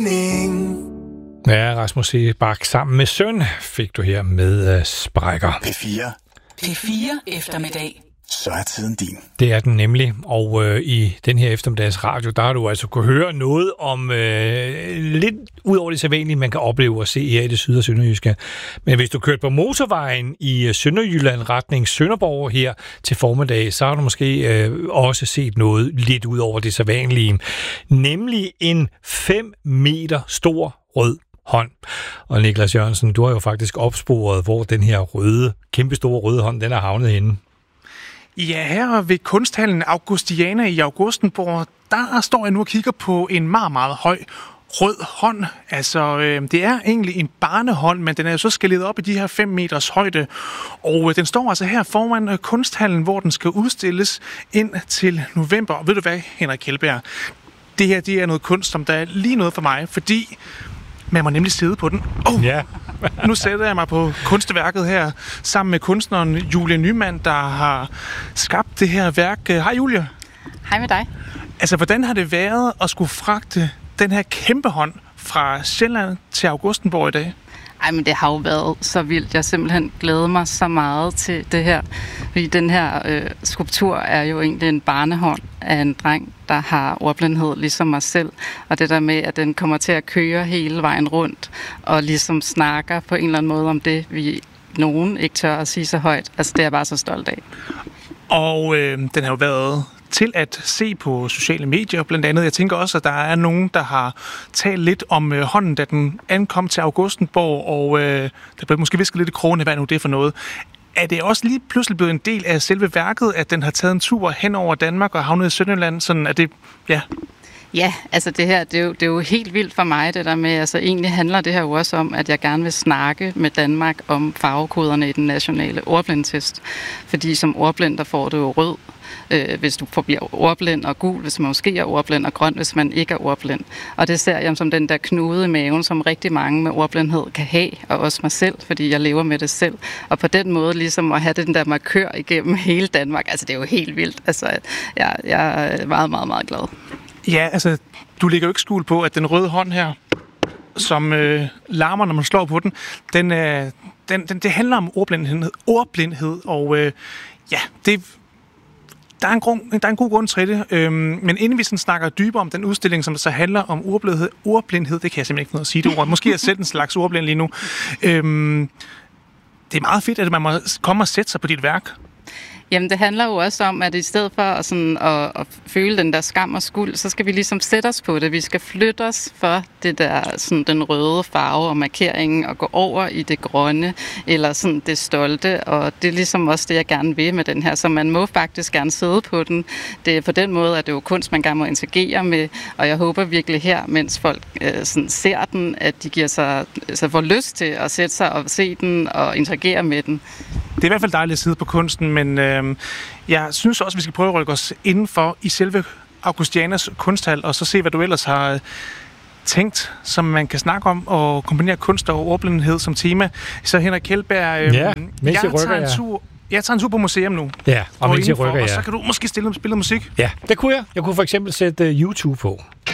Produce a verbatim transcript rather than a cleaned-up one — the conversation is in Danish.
Ja, Rasmus Seebach sammen med søn fik du her med uh, Sprækker. P fire. P fire eftermiddag. Så er tiden din. Det er den nemlig, og øh, i den her eftermiddags radio, der har du altså kunne høre noget om øh, lidt ud over det sædvanlige, man kan opleve og se her i det syd- og sønderjyske. Men hvis du kørt på motorvejen i Sønderjylland retning Sønderborg her til formiddag, så har du måske øh, også set noget lidt ud over det sædvanlige. Nemlig en fem meter stor rød hånd. Og Niklas Jørgensen, du har jo faktisk opsporet, hvor den her røde, kæmpestore røde hånd, den er havnet henne. Ja, her ved kunsthallen Augustiana i Augustenborg, der står jeg nu og kigger på en meget, meget høj rød hånd. Altså, øh, det er egentlig en barnehånd, men den er jo så skaleret op i de her fem meters højde. Og øh, den står altså her foran øh, kunsthallen, hvor den skal udstilles ind til november. Og ved du hvad, Henrik Kjeldberg? Det her, det er noget kunst, som der er lige noget for mig, fordi man må nemlig sidde på den. Oh. Ja. Nu sætter jeg mig på kunstværket her, sammen med kunstneren Julie Nyman, der har skabt det her værk. Hej Julie. Hej med dig. Altså, hvordan har det været at skulle fragte den her kæmpe hånd fra Sjælland til Augustenborg i dag? Ej, men det har jo været så vildt. Jeg simpelthen glæder mig så meget til det her. Fordi den her øh, skulptur er jo egentlig en barnehånd af en dreng, der har ordblindhed, ligesom mig selv. Og det der med, at den kommer til at køre hele vejen rundt, og ligesom snakker på en eller anden måde om det, vi nogen ikke tør at sige så højt. Altså, det er jeg bare så stolt af. Og øh, den har jo været til at se på sociale medier, blandt andet. Jeg tænker også, at der er nogen, der har talt lidt om øh, hånden, da den ankom til Augustenborg, og øh, der blev måske visket lidt i krogene, hvad nu det er for noget. Er det også lige pludselig blevet en del af selve værket, at den har taget en tur hen over Danmark og havnet i Sønderjylland? Sådan at det, ja... Ja, altså det her, det er, jo, det er jo helt vildt for mig, det der med, altså egentlig handler det her jo også om, at jeg gerne vil snakke med Danmark om farvekoderne i den nationale ordblindtest. Fordi som ordblind, der får du jo rød, øh, hvis du bliver ordblind, og gul, hvis man måske er ordblind, og grøn, hvis man ikke er ordblind. Og det ser jeg som den der knude i maven, som rigtig mange med ordblindhed kan have, og også mig selv, fordi jeg lever med det selv. Og på den måde ligesom at have den der markør igennem hele Danmark, altså det er jo helt vildt. Altså jeg, jeg er meget, meget, meget glad. Ja, altså, du lægger jo ikke skjul på, at den røde hånd her, som øh, larmer, når man slår på den, den, øh, den, den det handler om ordblindhed, ordblindhed og øh, ja, det, der, er en grund, der er en god grund til det. Øhm, men inden vi sådan snakker dybere om den udstilling, som så handler om ordblindhed, ordblindhed, det kan jeg simpelthen ikke noget at sige det ord. Måske er jeg selv en slags ordblind lige nu. Øhm, det er meget fedt, at man må komme og sætte sig på dit værk. Jamen, det handler jo også om, at i stedet for at, sådan, at, at føle den der skam og skuld, så skal vi ligesom sætte os på det. Vi skal flytte os for det der, sådan, den røde farve og markeringen og gå over i det grønne eller sådan det stolte. Og det er ligesom også det, jeg gerne vil med den her. Så man må faktisk gerne sidde på den. Det er på den måde, at det er jo kunst, man gerne må interagere med. Og jeg håber virkelig her, mens folk øh, sådan ser den, at de giver sig, så får lyst til at sætte sig og se den og interagere med den. Det er i hvert fald dejligt at sidde på kunsten, men øh, jeg synes også, at vi skal prøve at rykke os indenfor i selve Augustianas kunsthal, og så se, hvad du ellers har tænkt, som man kan snakke om, og kombinere kunst og ordblindhed som tema. Så Henrik Kjeldberg, øh, ja, jeg, jeg, rykker, tager en tur, jeg tager en tur på museum nu. Ja, og mens jeg rykker, ja. Og så kan du måske stille spille musik. Ja, det kunne jeg. Jeg kunne for eksempel sætte uh, YouTube på.